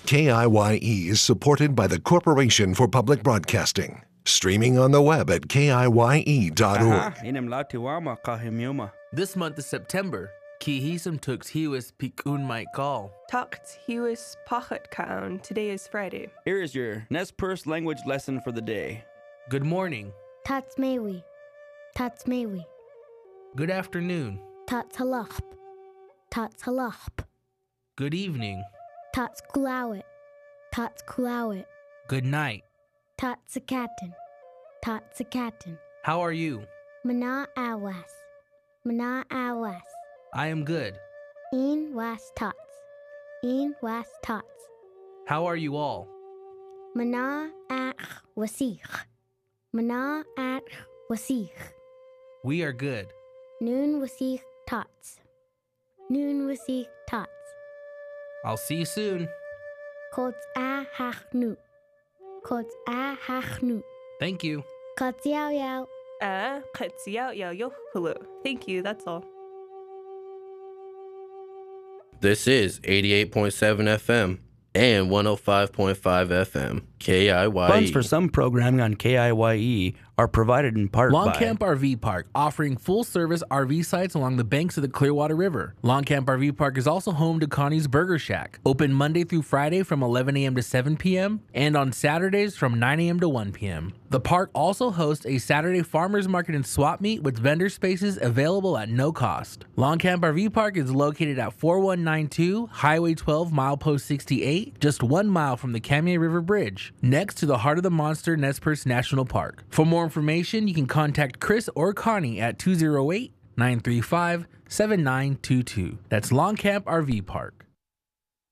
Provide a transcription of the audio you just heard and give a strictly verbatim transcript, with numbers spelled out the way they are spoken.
K I Y E is supported by the Corporation for Public Broadcasting. Streaming on the web at K I Y E dot org. This month is September. Kihisum tux hiwis pikun might call. Tukt hiwis pachat kaun. Today is Friday. Here is your Nez Perce language lesson for the day. Good morning. Tatsmewi. Tatsmewi. Good afternoon. Tatsalahp. Tatsalahp. Good evening. Tatskulawit. Tatskulawit. Good night. Tatsakatin. Tatsakatin. How are you? Mana awas. Mana awas. I am good. In was tots. In was tots. How are you all? Mana ach wasich. Mana ach wasich. We are good. Noon wasich tots. Noon wasich tots. I'll see you soon. Kots a hachnu. Kots a hachnu. Thank you. Kots yao yao. Ah, katsiao yao yo hulu. Thank you, that's all. This is eighty-eight point seven F M and one oh five point five F M, K I Y E. Funds for some programming on K I Y E are provided in part Long by Camp R V Park, offering full-service R V sites along the banks of the Clearwater River. Long Camp R V Park is also home to Connie's Burger Shack, open Monday through Friday from eleven a.m. to seven p.m. and on Saturdays from nine a.m. to one p.m. The park also hosts a Saturday farmers market and swap meet with vendor spaces available at no cost. Long Camp R V Park is located at forty-one ninety-two Highway twelve, milepost sixty-eight, just one mile from the Kamiah River Bridge, next to the Heart of the Monster Nez Perce National Park. For more information, you can contact Chris or Connie at two oh eight, nine three five, seven nine two two. That's Long Camp R V Park.